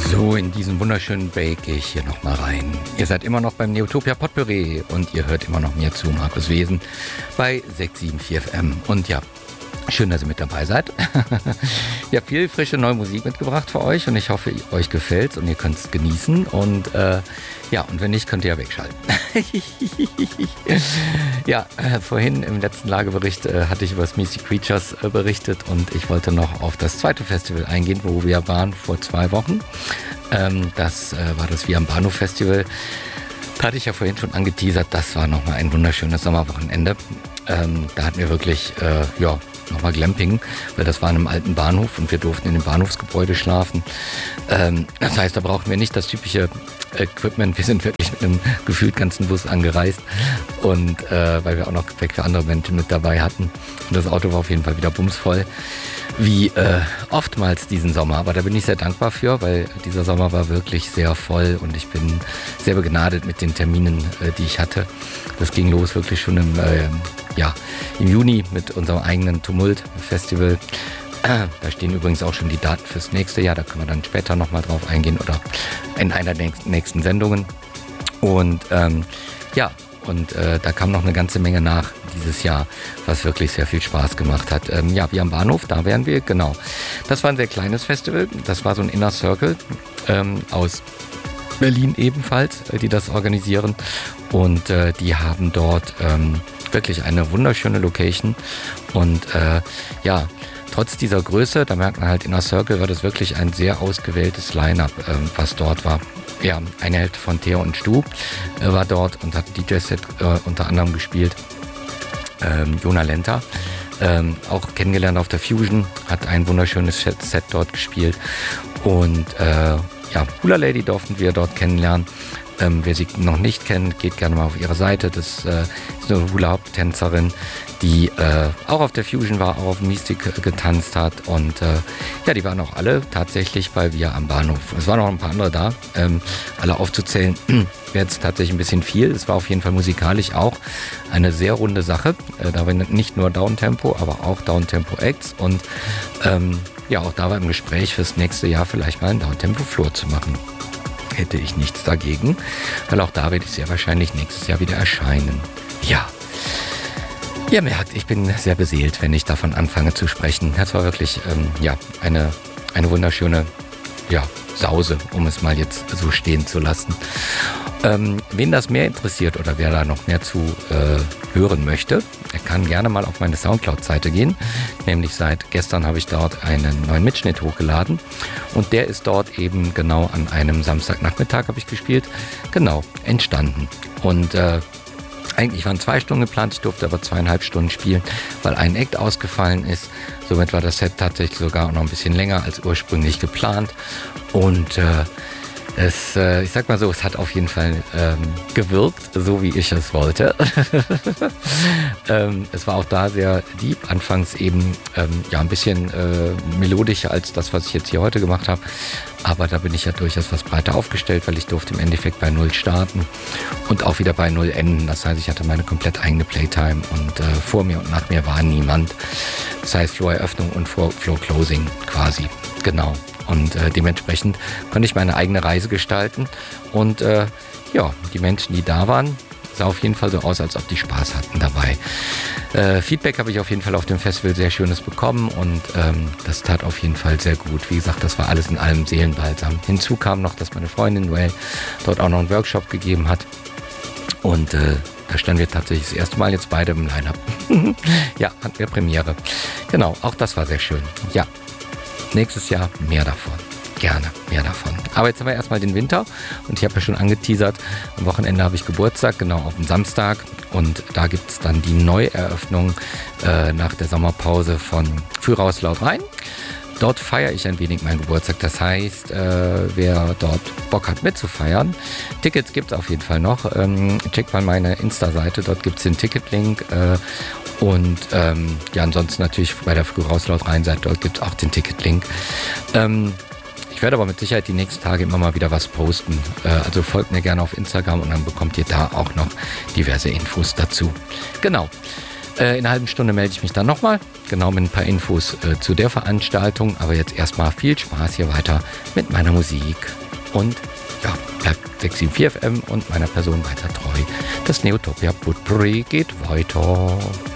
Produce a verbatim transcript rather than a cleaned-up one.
So, in diesen wunderschönen Break gehe ich hier nochmal rein. Ihr seid immer noch beim Neotopia Potpourri und ihr hört immer noch mir zu, Markus Wesen, bei sechs sieben vier F M. Und ja, schön, dass ihr mit dabei seid. Ich habe viel frische neue Musik mitgebracht für euch und ich hoffe, euch gefällt's und ihr könnt es genießen. Und äh, ja, und wenn nicht, könnt ihr ja wegschalten. Ja, äh, vorhin im letzten Lagebericht äh, hatte ich über das Mystic Creatures äh, berichtet und ich wollte noch auf das zweite Festival eingehen, wo wir waren vor zwei Wochen. Ähm, das äh, war das Wir am Bahnhof Festival. Da hatte ich ja vorhin schon angeteasert, das war nochmal ein wunderschönes Sommerwochenende. Ähm, da hatten wir wirklich, äh, ja, nochmal Glamping, weil das war in einem alten Bahnhof und wir durften in dem Bahnhofsgebäude schlafen. Ähm, das heißt, da brauchten wir nicht das typische Equipment. Wir sind wirklich mit einem gefühlt ganzen Bus angereist und äh, weil wir auch noch Gepäck für andere Menschen mit dabei hatten. Und das Auto war auf jeden Fall wieder bumsvoll, wie äh, oftmals diesen Sommer. Aber da bin ich sehr dankbar für, weil dieser Sommer war wirklich sehr voll und ich bin sehr begnadet mit den Terminen, äh, die ich hatte. Das ging los wirklich schon im, äh, ja, im Juni mit unserem eigenen Tumult-Festival. Da stehen übrigens auch schon die Daten fürs nächste Jahr, da können wir dann später nochmal drauf eingehen oder in einer der nächsten Sendungen. Und ähm, ja, und äh, da kam noch eine ganze Menge nach dieses Jahr, was wirklich sehr viel Spaß gemacht hat. Ähm, ja, wir am Bahnhof, da wären wir, genau. Das war ein sehr kleines Festival, das war so ein Inner Circle ähm, aus Berlin ebenfalls, äh, die das organisieren. Und äh, die haben dort ähm, wirklich eine wunderschöne Location und äh, ja, trotz dieser Größe, da merkt man halt, Inner Circle war das wirklich ein sehr ausgewähltes Line-Up, ähm, was dort war. Ja, eine Hälfte von Theo und Stu äh, war dort und hat ein D J-Set äh, unter anderem gespielt. Ähm, Jona Lenta, ähm, auch kennengelernt auf der Fusion, hat ein wunderschönes Set dort gespielt. Und äh, ja, Hula Lady durften wir dort kennenlernen. Ähm, wer sie noch nicht kennt, geht gerne mal auf ihre Seite. Das äh, ist eine Hula-Hoop-Tänzerin, die äh, auch auf der Fusion war, auch auf Mystic äh, getanzt hat. Und äh, ja, die waren auch alle tatsächlich bei Wir am Bahnhof. Es waren noch ein paar andere da. Ähm, alle aufzuzählen wäre jetzt tatsächlich ein bisschen viel. Es war auf jeden Fall musikalisch auch eine sehr runde Sache. Äh, da war nicht nur Downtempo, aber auch Downtempo-Acts. Und ähm, ja, auch da war im Gespräch fürs nächste Jahr vielleicht mal einen Downtempo-Floor zu machen. Hätte ich nichts dagegen, weil auch da werde ich sehr wahrscheinlich nächstes Jahr wieder erscheinen. Ja, ihr merkt, ich bin sehr beseelt, wenn ich davon anfange zu sprechen. Das war wirklich ähm, ja, eine, eine wunderschöne ja, Sause, um es mal jetzt so stehen zu lassen. Ähm, wen das mehr interessiert oder wer da noch mehr zu äh, hören möchte, er kann gerne mal auf meine Soundcloud-Seite gehen. Nämlich seit gestern habe ich dort einen neuen Mitschnitt hochgeladen und der ist dort eben genau an einem Samstagnachmittag habe ich gespielt, genau, entstanden. Und äh, eigentlich waren zwei Stunden geplant, ich durfte aber zweieinhalb Stunden spielen, weil ein Act ausgefallen ist. Somit war das Set tatsächlich sogar noch ein bisschen länger als ursprünglich geplant und äh, Es, äh, ich sag mal so, es hat auf jeden Fall ähm, gewirkt, so wie ich es wollte. ähm, es war auch da sehr deep, anfangs eben ähm, ja ein bisschen äh, melodischer als das, was ich jetzt hier heute gemacht habe. Aber da bin ich ja durchaus was breiter aufgestellt, weil ich durfte im Endeffekt bei Null starten und auch wieder bei Null enden. Das heißt, ich hatte meine komplett eigene Playtime und äh, vor mir und nach mir war niemand. Das heißt, Flow-Eröffnung und Flow-Closing quasi, genau. Und äh, dementsprechend konnte ich meine eigene Reise gestalten. Und äh, ja, die Menschen, die da waren, sah auf jeden Fall so aus, als ob die Spaß hatten dabei. Äh, Feedback habe ich auf jeden Fall auf dem Festival sehr schönes bekommen und ähm, das tat auf jeden Fall sehr gut. Wie gesagt, das war alles in allem Seelenbalsam. Hinzu kam noch, dass meine Freundin Noelle dort auch noch einen Workshop gegeben hat. Und äh, da standen wir tatsächlich das erste Mal jetzt beide im Line-Up. Ja, hatten wir Premiere. Genau, auch das war sehr schön. Ja. Nächstes Jahr mehr davon. Gerne mehr davon. Aber jetzt haben wir erstmal den Winter und ich habe ja schon angeteasert, am Wochenende habe ich Geburtstag, genau auf dem Samstag und da gibt es dann die Neueröffnung äh, nach der Sommerpause von Früh raus, laut rein. Dort feiere ich ein wenig meinen Geburtstag, das heißt, äh, wer dort Bock hat mitzufeiern, Tickets gibt es auf jeden Fall noch. Ähm, checkt mal meine Insta-Seite, dort gibt es den Ticketlink äh, und ähm, ja, ansonsten natürlich bei der Früh raus, laut rein Seite, dort gibt es auch den Ticketlink. Ähm, ich werde aber mit Sicherheit die nächsten Tage immer mal wieder was posten, äh, also folgt mir gerne auf Instagram und dann bekommt ihr da auch noch diverse Infos dazu. Genau. Äh, in einer halben Stunde melde ich mich dann nochmal, genau mit ein paar Infos äh, zu der Veranstaltung. Aber jetzt erstmal viel Spaß hier weiter mit meiner Musik. Und ja, bleibt sechs sieben vier F M und meiner Person weiter treu. Das Neotopia Potpourri geht weiter.